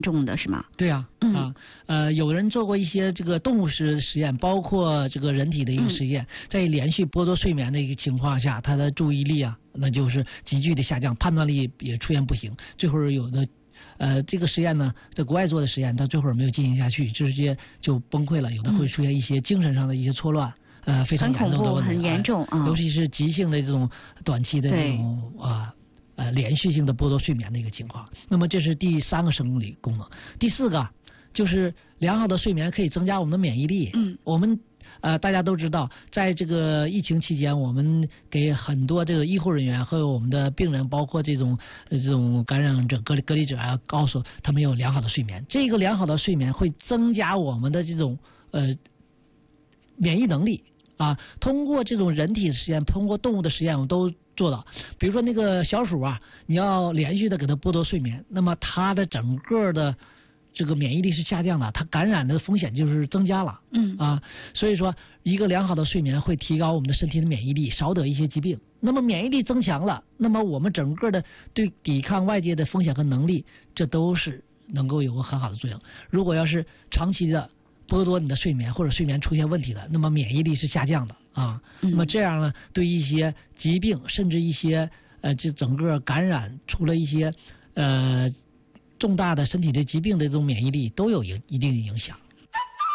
重的是吗？ 对啊，有人做过一些这个动物实验，包括这个人体的一个实验，在连续剥夺睡眠的一个情况下，他的注意力啊，那就是急剧的下降，判断力也出现不行，最后有的。这个实验呢，在国外做的实验，到最后没有进行下去，直接就崩溃了，有的会出现一些精神上的一些错乱，非常严重的问题， 很严重啊， 尤其是急性的这种短期的这种连续性的剥夺睡眠的一个情况。那么这是第3个生理功能。第4个就是良好的睡眠可以增加我们的免疫力。我们大家都知道，在这个疫情期间，我们给很多这个医护人员和我们的病人，包括这种感染者、隔离者啊，告诉他们有良好的睡眠。这个良好的睡眠会增加我们的这种免疫能力啊。通过这种人体的实验，通过动物的实验，我们都做到。比如说那个小鼠啊，你要连续的给它剥夺睡眠，那么它的整个的这个免疫力是下降的，它感染的风险就是增加了。所以说一个良好的睡眠会提高我们的身体的免疫力，少得一些疾病。那么免疫力增强了，那么我们整个的对抵抗外界的风险和能力，这都是能够有个很好的作用。如果要是长期的剥夺你的睡眠，或者睡眠出现问题的，那么免疫力是下降的啊。那么这样呢，对一些疾病，甚至一些这整个感染出了一些重大的身体的疾病的这种免疫力都有一定的影响。